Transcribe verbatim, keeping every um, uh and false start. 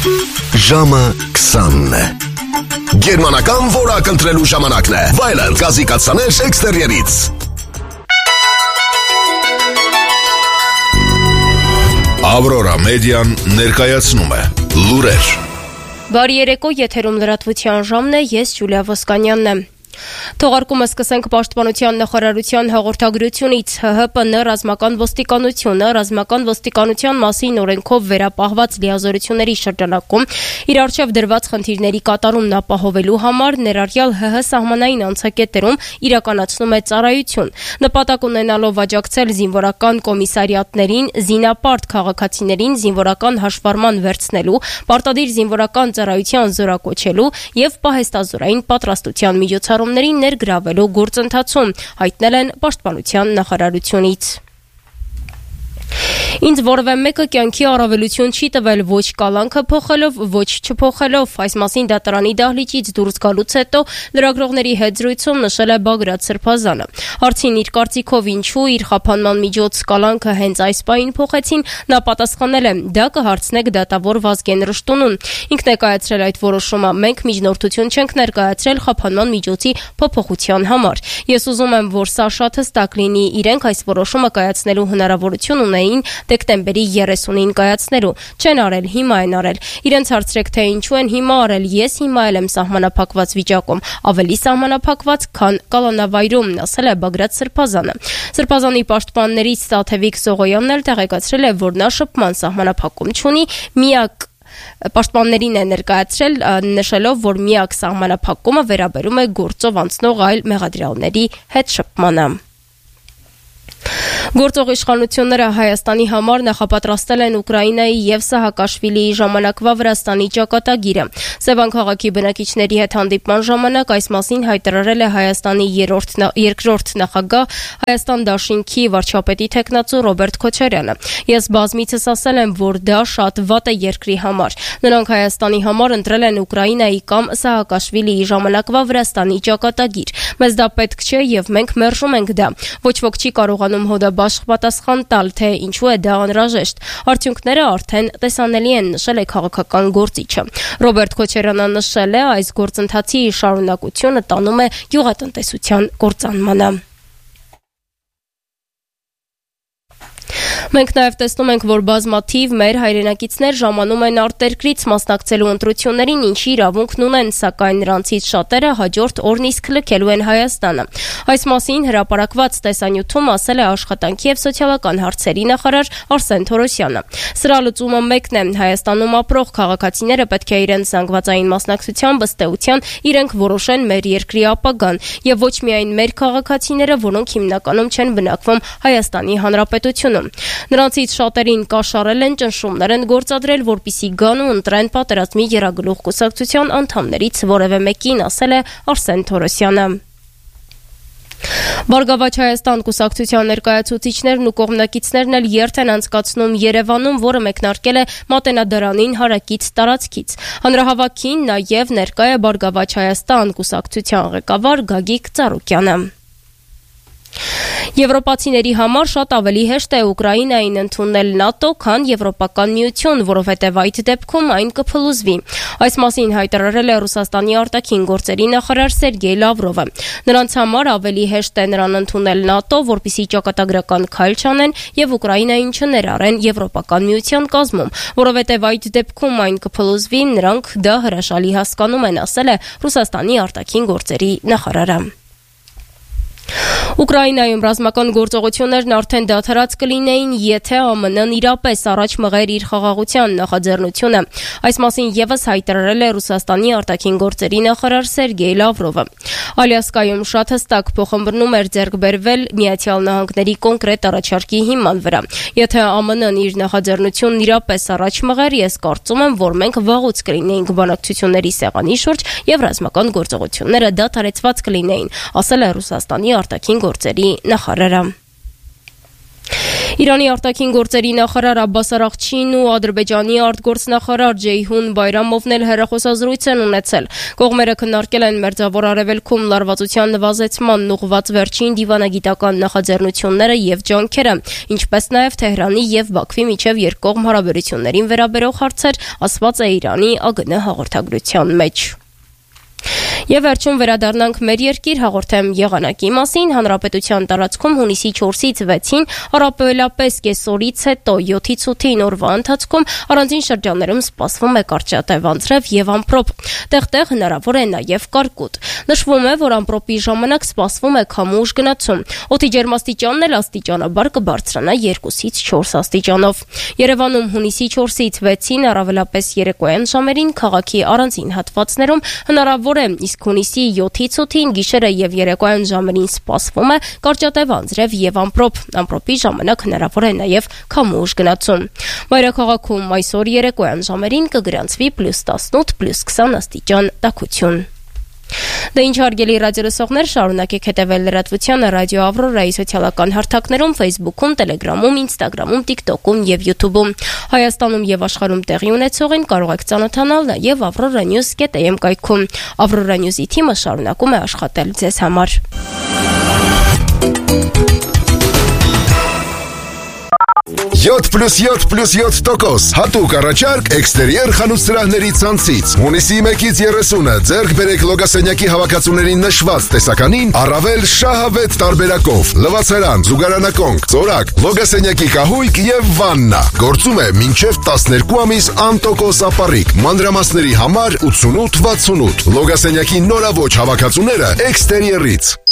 Ժամը քսանն է։ Գերմանական որակ ընտրելու ժամանակն է։ Վայելել գազի կաթսաներ էքստերիերից։ Ավրորա մեդիան ներկայացնում է լուրեր։ Բարի երեկո, եթերում լրատվության ժամն է, ես Յուլիա Ոսկանյանն եմ։ Թողարկումը սկսենք Պաշտպանության նախարարության հաղորդագրությունից։ ՀՀՊ ՊՆ ռազմական ոստիկանությունը ռազմական ոստիկանության մասին օրենքով վերապահված լիազորությունների շրջանակում իր առջև դրված խնդիրների կատարումն ապահովելու համար ներառյալ ՀՀ սահմանային անցակետերում իրականացնում է ծառայություն։ Նպատակ ունենալով աջակցել զինվորական կոմիսարիատներին, զինապարտ քաղաքացիներին զինվորական հաշվառման վերցնելու, պարտադիր զինվորական ծառայության զորակոչելու եւ պահեստազորային պատրաստության միջոցառում ներգրավելու գործընթացում, հայտնել են Պաշտպանության նախարարությունից։ Ինձ որևէ մեկը կյանքի առավելություն չի տվել ոչ կալանքը փոխելով, ոչ չփոխելով, այս մասին դատարանի դահլիճից դուրս գալուց հետո լրագրողների հետ զրույցում նշել է Բագրատ Սրբազանը։ Հարցին իր կարծիքով ինչու իր խափանման միջոց կալանքը հենց այս պահին փոխեցին, նա պատասխանել է. դա կհարցնեք դատավոր Վազգեն Ռշտունուն։ Ինքն է կայացրել այդ որոշումը, մենք միջնորդություն չենք ներկայացրել խափանման միջոցի փոփոխության համար։ Ես ուզում եմ, որ սա շատ հստակ լինի, իրենք այս որոշումը կայացնելու հնարավորություն ունեին դեկտեմբերի երեսունին կայացնելու, չեն արել, հիմա են արել։ Իրենց հարցրեք, թե ինչու են հիմա արել, ես հիմա էլ եմ սահմանափակված վիճակում, ավելի սահմանափակված, քան կալանավայրում, ասել է Բագրատ Սրբազանը։ Սրբազանի պաշտպաններից Տաթևիկ Սողոյանն էլ տեղեկացրել է, որ նա շփման սահմանափակում չունի, միակ Պաշտպաններին է ներկայացրել, նշելով, որ միակ սահմանափակումը վերաբերում է գործով անցնող այլ մեղադրյալների հետ շփմանը։ Գործող իշխանությունները Հայաստանի համար նախապատրաստել են Ուկրաինայի եւ Սահակաշվիլիի ժամանակվա Վրաստանի ճակատագիրը։ Սևան քաղաքի բնակիչների հետ հանդիպման ժամանակ այս մասին հայտարարել է Հայաստանի երկրորդ նախագահ Հայաստան Դաշինքի վարչապետի թեկնածու Ռոբերտ Քոչարյանը։ Ես բազմիցս ասել եմ, որ դա շատ վատ է երկրի համար։ Նրանք Հայաստանի համար ընտրել են Ուկրաինայի կամ Սահակաշվիլիի ժամանակվա Վրաստանի ճակատագիր։ Մեզ դա պետք չէ եւ մենք մերժում ենք դա։ Ոչ ոք չի կարողանում հոդաբաշխ պատասխան տալ, թե ինչու է դա անհրաժեշտ։ Արդյունքները արդեն տեսանելի են, նշել է քաղաքական գործիչը։ Ռոբերտ Քոչարյանը նշել է, այս գործընթացի շարունակությունը տանում է գյուղատնտեսության կործանմանը։ Մենք նաև տեսնում ենք, որ բազմաթիվ մեր հայրենակիցներ ժամանում են արտերկրից մասնակցելու ընտրություններին, ինչի իրավունքն ունեն, սակայն նրանցից շատերը հաջորդ օրն իսկ լքելու են Հայաստանը։ Այս մասին հրապարակված տեսանյութում ասել է Աշխատանքի եւ սոցիալական հարցերի նախարար Արսեն Թորոսյանը։ Սրա լուծումը մեկն է. Հայաստանում ապրող քաղաքացիները պետք է իրենց զանգվածային մասնակցությամբ ըստ էության իրենք որոշեն մեր երկրի ապագան, եւ ոչ միայն մեր քաղաքացիները, որոնք հիմնականում չեն բնակվում Հայաստանի Հանրապետությունում։ Նրանցից շատերին կաշառել են, ճնշումներ են գործադրել, որպեսզի գան ու ընտրեն պատերազմի եռագլուխ կուսակցության անդամներից որևէ մեկին, ասել է Արսեն Թորոսյանը։ Բարգավաճ Հայաստան կուսակցության ներկայացուցիչներն ու կողմնակիցներն էլ երթ են անցկացնում Երևանում, որը մեկնարկել է Մատենադարանին հարակից տարածքից։ Հանրահավաքին նաև ներկա է Բարգավաճ Հայաստան կուսակցության ղեկավար Գագիկ Ծառուկյանը։ Եվրոպացիների համար շատ ավելի հեշտ է Ուկրաինային ընդունել ՆԱՏՕ, քան Եվրոպական միություն, որովհետև այդ դեպքում այն կփլուզվի։ Այս մասին հայտարարել է Ռուսաստանի արտաքին գործերի նախարար Սերգեյ Լավրովը։ Նրանց համար ավելի հեշտ է նրան ընդունել ՆԱՏՕ, որպեսզի ճակատագրական քայլ չանեն եւ Ուկրաինային չներառեն Եվրոպական միության կազմում, որովհետև այդ դեպքում այն կփլուզվի, նրանք դա հրաշալի հասկանում են, ասել է Ռուսաստանի արտաքին գործերի նախարարը։ Ուկրաինայում ռազմական գործողություններն արդեն դադարած կլինեին, եթե ԱՄՆ-ն իրապես առաջ մղեր իր խաղաղության նախաձեռնությունը։ Այս մասին եւս հայտարարել է Ռուսաստանի արտաքին գործերի նախարար Սերգեյ Լավրովը։ Ալյասկայում շատ հստակ փոխհմբռնում էր ձեռք բերվել Միացյալ Նահանգների կոնկրետ առաջարկի հիման վրա։ Եթե ԱՄՆ-ն իր նախաձեռնությունն իրապես առաջ մղեր, ես կարծում եմ, որ մենք վաղուց կլինեինք բանակցությունների սեղանի շուրջ եւ ռազմական գործողությունները դադարեցված կլինեին, ասել է Ռուսաստանի արտաքին գործերի նախարարը։ Իրանի արտաքին գործերի նախարար Աբբաս Արաղչին ու Ադրբեջանի արտգործնախարար Ջեյհուն Բայրամովն էլ հեռախոսազրույց են ունեցել։ Կողմերը քննարկել են Մերձավոր Արևելքում լարվածության նվազեցման ուղղված վերջին դիվանագիտական նախաձեռնությունները եւ ջանքերը, ինչպես նաեւ Թեհրանի եւ Բաքվի միջև երկկողմ հարաբերություններին վերաբերող հարցեր, ասված է Իրանի ԱԳՆ հաղորդագրության մեջ։ Եվ վերջում վերադառնանք մեր երկիր հաղորդեմ եղանակի մասին։ Հանրապետության տարածքում հունիսի չորսից վեցին, առավելապես կեսօրից հետո յոթից ութին օրվա ընթացքում առանձին շրջաններում սպասվում է կարճատև անձրև եւ ամպրոպ։ Տեղ-տեղ հնարավոր է նաեւ կարկուտ։ Նշվում է, որ ամպրոպի ժամանակ սպասվում է քամուշ գնացում։ Օդի ջերմաստիճանն էլ աստիճանաբար կբարձրանա երկուսից չորս աստիճանով։ Երևանում հունիսի չորսից վեցին, առավելապես երեկոյան ժամերին քաղաքի առանձին հատվածներում հնարավոր է, իսկ հունիսի յոթից ութին գիշերը եւ երեկոյան ժամերին սպասվում է կարճատև անձրև եւ ամպրոպ։ Ամպրոպի ժամանակ հնարավոր է նաեւ քամուշ գնացում։ Մայրաքաղաքում այսօր երեկոյան ժամերին կգրանցվի պլյուս տասնութ պլյուս քսան աստիճան տաքություն։ Դե ինչ հարգելի ռադիոլսողներ, շարունակեք հետևել լրատվությանը Ռադիո Ավրորայի սոցիալական հարթակներում, Facebook-ում, Telegram-ում, Instagram-ում, TikTok-ում եւ YouTube-ում։ Հայաստանում եւ աշխարհում տեղի ունեցողին կարող եք ծանոթանալ նաեւ avroranews dot am կայքում։ Avrora News-ի թիմը շարունակում է աշխատել ձեզ համար։ յոթ պլյուս յոթ պլյուս յոթ տոկոս հատուկ առաջարկ էքստերիեր խանութսրահների ցանցից։ Հունիսի մեկից երեսունը ձեռք բերեք լոգասենյակի հավաքածուների նշված տեսականին առավել շահավետ տարբերակով։ Լվացարան, զուգարանակոնք, ծորակ, լոգասենյակի կահույք եւ վաննա։ Գործում է մինչեւ տասներկու ամիս անտոկոս ապառիկ։ Մանրամասների համար ութսունութ վաթսունութ։ Լոգասենյակի նորաոճ հավաքածուները էքստերիերից։